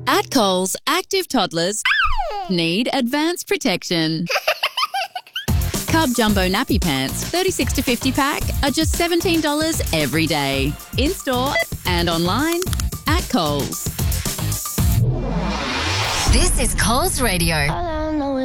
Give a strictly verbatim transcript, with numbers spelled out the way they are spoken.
At Coles, active toddlers need advanced protection. Cub Jumbo Nappy Pants, thirty-six to fifty pack, are just seventeen dollars every day. In-store and online at Coles. This is Coles Radio.